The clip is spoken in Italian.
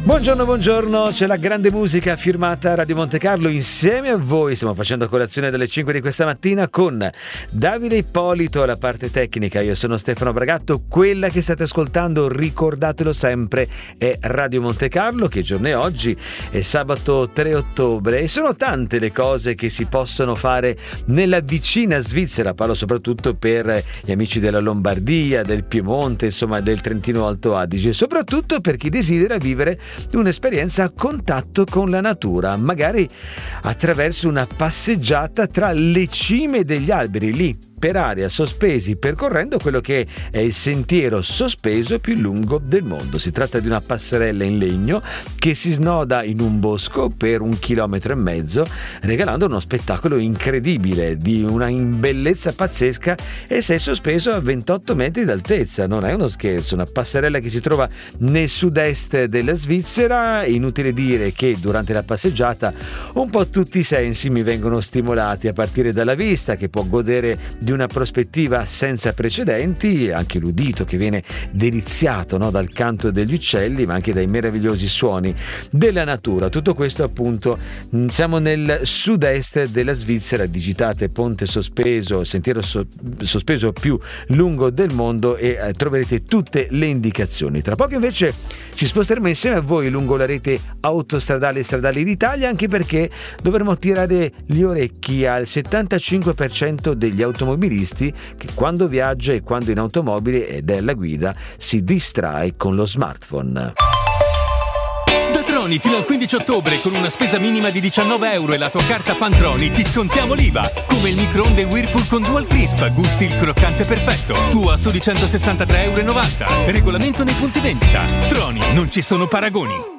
Buongiorno, c'è la grande musica firmata Radio Monte Carlo insieme a voi. Stiamo facendo colazione dalle 5 di questa mattina con Davide Ippolito alla parte tecnica. Io sono Stefano Bragatto, quella che state ascoltando, ricordatelo sempre, è Radio Monte Carlo. Che giorno è oggi? È sabato 3 ottobre e sono tante le cose che si possono fare nella vicina Svizzera. Parlo soprattutto per gli amici della Lombardia, del Piemonte, insomma del Trentino Alto Adige, e soprattutto per chi desidera vivere un'esperienza a contatto con la natura, magari attraverso una passeggiata tra le cime degli alberi, lì per aria, sospesi, percorrendo quello che è il sentiero sospeso più lungo del mondo. Si tratta di una passerella in legno che si snoda in un bosco per 1,5 chilometri, regalando uno spettacolo incredibile di una bellezza pazzesca, e sei sospeso a 28 metri d'altezza. Non è uno scherzo, una passerella che si trova nel sud-est della Svizzera. Inutile dire che durante la passeggiata un po' tutti i sensi mi vengono stimolati, a partire dalla vista, che può godere di una prospettiva senza precedenti, anche l'udito che viene deliziato, no, dal canto degli uccelli, ma anche dai meravigliosi suoni della natura. Tutto questo appunto, siamo nel sud-est della Svizzera. Digitate ponte sospeso, sentiero sospeso più lungo del mondo e troverete tutte le indicazioni. Tra poco invece ci sposteremo insieme a voi lungo la rete autostradale e stradali d'Italia, anche perché dovremo tirare gli orecchi al 75% degli automobilisti che quando viaggia e quando in automobile ed è alla guida si distrae con lo smartphone. Da Troni fino al 15 ottobre con una spesa minima di 19 euro e la tua carta Fantroni ti scontiamo l'IVA, come il microonde Whirlpool con Dual Crisp, gusti il croccante perfetto, tu a soli 163,90 euro. Regolamento nei punti vendita. Troni, non ci sono paragoni.